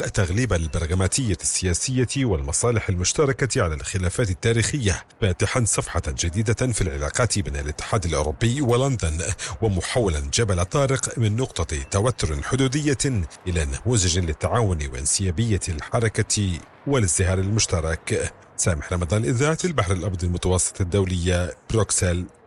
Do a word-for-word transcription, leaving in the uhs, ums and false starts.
تغليب البرغماتية السياسية والمصالح المشتركة على الخلافات التاريخية، فاتحا صفحة جديدة في العلاقات بين الاتحاد الأوروبي ولندن، ومحولا جبل طارق من نقطة توتر حدودية إلى نموذج للتعاون وانسيابية الحركة والازدهار المشترك. سامح رمضان، إذاعة البحر الأبيض المتوسط الدولية، بروكسل.